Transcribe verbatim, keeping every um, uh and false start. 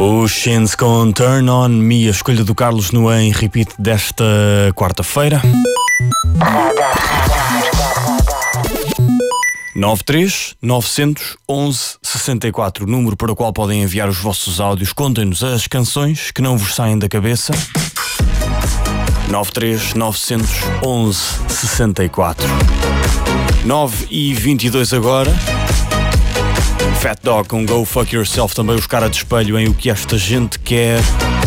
Os Shins com Turn On Me, a escolha do Carlos no Em Repeat desta quarta-feira. nove três nove um um seis quatro, número para o qual podem enviar os vossos áudios. Contem-nos as canções que não vos saem da cabeça. nove três nove um um seis quatro. nove e vinte e dois agora. Fat Dog com Go Fuck Yourself, também os cara de espelho em O Que Esta Gente Quer.